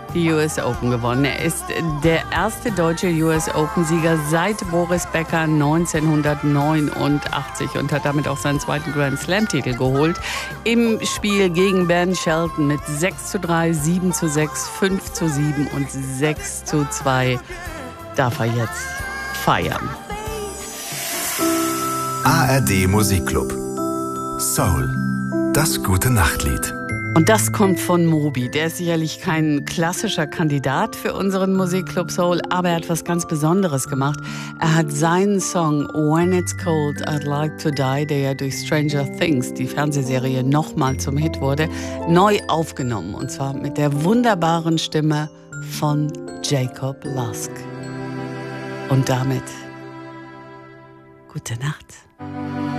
die US Open gewonnen. Er ist der erste deutsche US Open-Sieger seit Boris Becker 1989 und hat damit auch seinen zweiten Grand Slam-Titel geholt. Im Spiel gegen Ben Shelton mit 6:3, 7:6, 5:7 und 6:2 darf er jetzt feiern. ARD Musikclub. Soul. Das gute Nachtlied. Und das kommt von Moby. Der ist sicherlich kein klassischer Kandidat für unseren Musikclub Soul, aber er hat was ganz Besonderes gemacht. Er hat seinen Song When It's Cold, I'd Like to Die, der ja durch Stranger Things, die Fernsehserie, nochmal zum Hit wurde, neu aufgenommen. Und zwar mit der wunderbaren Stimme von Jacob Lusk. Und damit gute Nacht.